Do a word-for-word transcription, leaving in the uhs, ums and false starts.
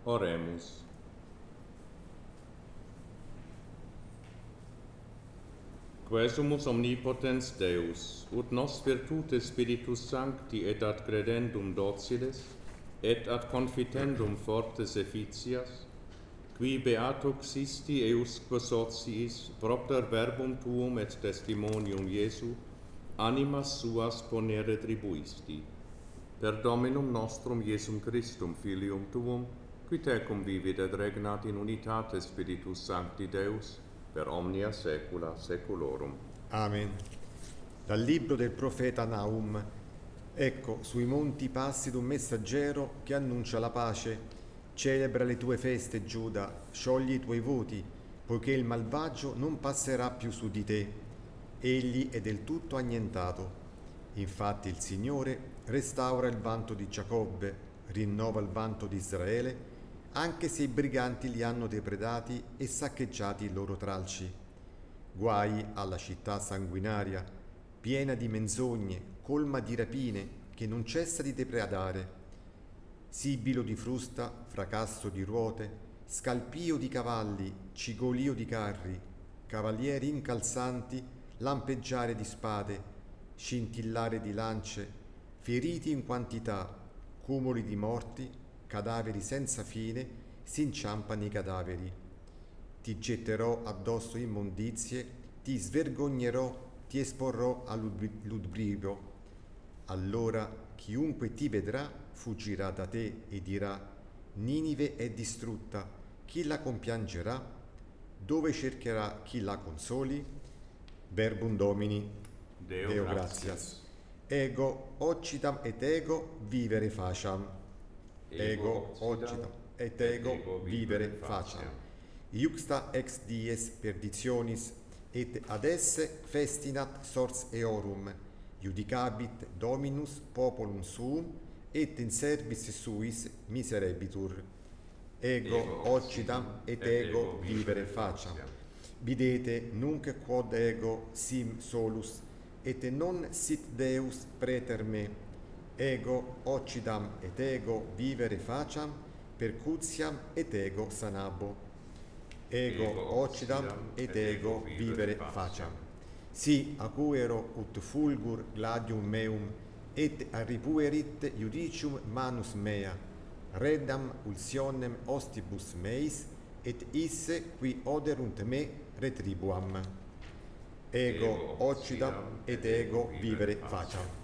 Oremus. Quesumus omnipotens Deus, ut nos virtute Spiritus Sancti et ad credendum dociles, et ad confitendum fortes efficias, qui beato existi eusque sociis propter verbum tuum et testimonium Iesu, animas suas ponere tribuisti. Per Dominum nostrum Iesum Christum, Filium tuum, qui tecum vivit et regnat in unitate Spiritus Sancti Deus, per omnia saecula saeculorum. Amen. Dal libro del profeta Nahum. Ecco, sui monti passi d'un messaggero che annuncia la pace. Celebra le tue feste, Giuda, sciogli i tuoi voti, poiché il malvagio non passerà più su di te. Egli è del tutto annientato. Infatti il Signore restaura il vanto di Giacobbe, rinnova il vanto di Israele, anche se i briganti li hanno depredati e saccheggiati i loro tralci. Guai alla città sanguinaria, piena di menzogne, colma di rapine, che non cessa di depredare. Sibilo di frusta, fracasso di ruote, scalpio di cavalli, cigolio di carri, cavalieri incalzanti, lampeggiare di spade, scintillare di lance, feriti in quantità, cumuli di morti, cadaveri senza fine, si inciampano i cadaveri. Ti getterò addosso immondizie, ti svergognerò, ti esporrò a ludibrio. Allora chiunque ti vedrà fuggirà da te e dirà: Ninive è distrutta, chi la compiangerà? Dove cercherà chi la consoli? Verbum Domini. Deo, Deo gratias. gratias. Ego occitam et ego vivere faciam. Ego occitam et ego vivere faciam. Iuxta ex dies perditionis et ad esse festinat sors eorum, iudicabit Dominus populum suum et in service suis miserebitur. Ego occitam et ego vivere faciam. Videte nunc quod ego sim solus, et non sit Deus preter me. Ego occidam et ego vivere faciam, percutiam et ego sanabo. Ego occidam et ego vivere faciam. Si acuero ut fulgur gladium meum, et arripuerit judicium manus mea, reddam ulsionem ostibus meis, et isse qui oderunt me retribuam. Ego occidam et ego vivere faciam.